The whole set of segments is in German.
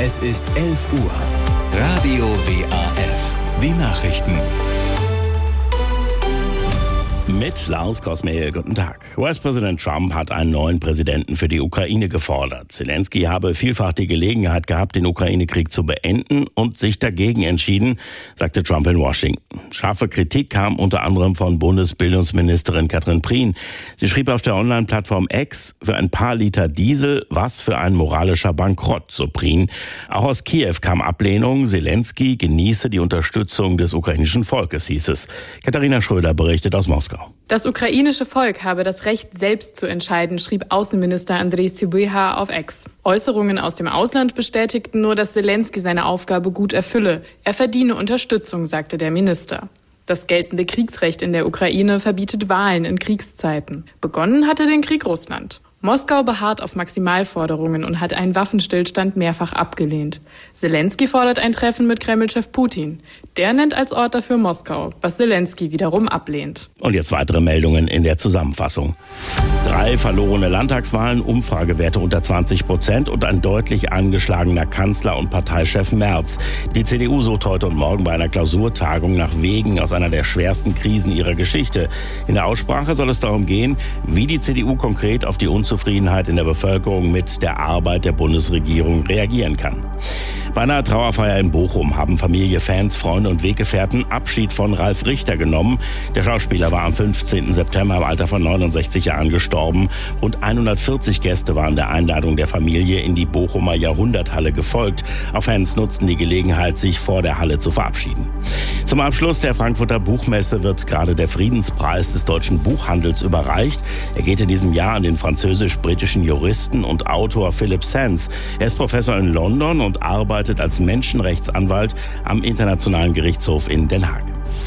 Es ist 11 Uhr. Radio WAF. Die Nachrichten. Mit Lars Kosmehl, guten Tag. US-Präsident Trump hat einen neuen Präsidenten für die Ukraine gefordert. Zelensky habe vielfach die Gelegenheit gehabt, den Ukraine-Krieg zu beenden und sich dagegen entschieden, sagte Trump in Washington. Scharfe Kritik kam unter anderem von Bundesbildungsministerin Katrin Prien. Sie schrieb auf der Online-Plattform X: Für ein paar Liter Diesel, was für ein moralischer Bankrott, so Prien. Auch aus Kiew kam Ablehnung. Zelensky genieße die Unterstützung des ukrainischen Volkes, hieß es. Katharina Schröder berichtet aus Moskau. Das ukrainische Volk habe das Recht, selbst zu entscheiden, schrieb Außenminister Andriy Sybiha auf X. Äußerungen aus dem Ausland bestätigten nur, dass Zelensky seine Aufgabe gut erfülle. Er verdiene Unterstützung, sagte der Minister. Das geltende Kriegsrecht in der Ukraine verbietet Wahlen in Kriegszeiten. Begonnen hatte den Krieg Russland. Moskau beharrt auf Maximalforderungen und hat einen Waffenstillstand mehrfach abgelehnt. Zelensky fordert ein Treffen mit Kreml-Chef Putin. Der nennt als Ort dafür Moskau, was Zelensky wiederum ablehnt. Und jetzt weitere Meldungen in der Zusammenfassung. 3 verlorene Landtagswahlen, Umfragewerte unter 20% und ein deutlich angeschlagener Kanzler und Parteichef Merz. Die CDU sucht heute und morgen bei einer Klausurtagung nach Wegen aus einer der schwersten Krisen ihrer Geschichte. In der Aussprache soll es darum gehen, wie die CDU konkret auf die Unzufriedenheit in der Bevölkerung mit der Arbeit der Bundesregierung reagieren kann. Bei einer Trauerfeier in Bochum haben Familie, Fans, Freunde und Weggefährten Abschied von Ralf Richter genommen. Der Schauspieler war am 15. September im Alter von 69 Jahren gestorben. Rund 140 Gäste waren der Einladung der Familie in die Bochumer Jahrhunderthalle gefolgt. Auch Fans nutzten die Gelegenheit, sich vor der Halle zu verabschieden. Zum Abschluss der Frankfurter Buchmesse wird gerade der Friedenspreis des deutschen Buchhandels überreicht. Er geht in diesem Jahr an den französisch-britischen Juristen und Autor Philip Sands. Er ist Professor in London und arbeitet als Menschenrechtsanwalt am Internationalen Gerichtshof in Den Haag.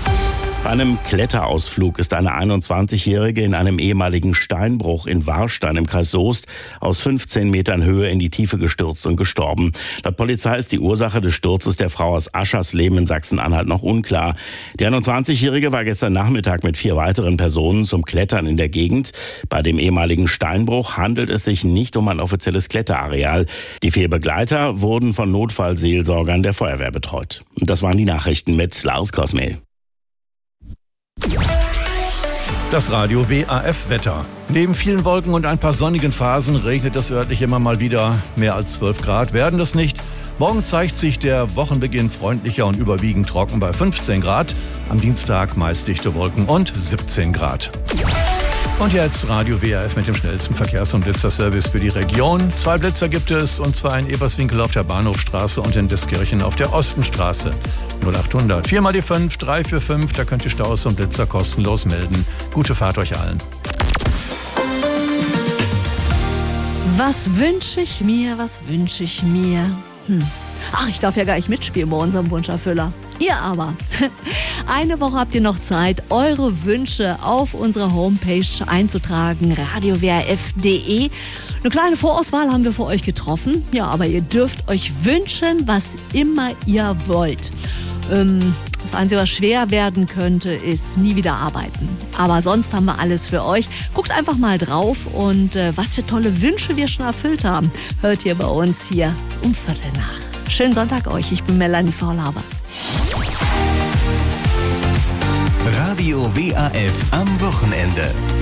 Bei einem Kletterausflug ist eine 21-Jährige in einem ehemaligen Steinbruch in Warstein im Kreis Soest aus 15 Metern Höhe in die Tiefe gestürzt und gestorben. Laut Polizei ist die Ursache des Sturzes der Frau aus Aschersleben in Sachsen-Anhalt noch unklar. Die 21-Jährige war gestern Nachmittag mit 4 weiteren Personen zum Klettern in der Gegend. Bei dem ehemaligen Steinbruch handelt es sich nicht um ein offizielles Kletterareal. Die 4 Begleiter wurden von Notfallseelsorgern der Feuerwehr betreut. Und das waren die Nachrichten mit Lars Kosmehl. Das Radio WAF-Wetter. Neben vielen Wolken und ein paar sonnigen Phasen regnet es örtlich immer mal wieder. Mehr als 12 Grad werden es nicht. Morgen zeigt sich der Wochenbeginn freundlicher und überwiegend trocken bei 15 Grad. Am Dienstag meist dichte Wolken und 17 Grad. Und jetzt Radio WAF mit dem schnellsten Verkehrs- und Blitzerservice für die Region. 2 Blitzer gibt es, und zwar in Eberswinkel auf der Bahnhofstraße und in Wiskirchen auf der Ostenstraße. 0800 4 mal die 5 345, da könnt ihr Staus und Blitzer kostenlos melden. Gute Fahrt euch allen. Was wünsche ich mir, was wünsche ich mir? Ach, ich darf ja gar nicht mitspielen bei unserem Wunscherfüller. Ihr aber. Eine Woche habt ihr noch Zeit, eure Wünsche auf unserer Homepage einzutragen, radiowrf.de. Eine kleine Vorauswahl haben wir für euch getroffen. Ja, aber ihr dürft euch wünschen, was immer ihr wollt. Das Einzige, was schwer werden könnte, ist nie wieder arbeiten. Aber sonst haben wir alles für euch. Guckt einfach mal drauf, und was für tolle Wünsche wir schon erfüllt haben, hört ihr bei uns hier um 15:15. Schönen Sonntag euch, ich bin Melanie Faulhaber. Radio WAF am Wochenende.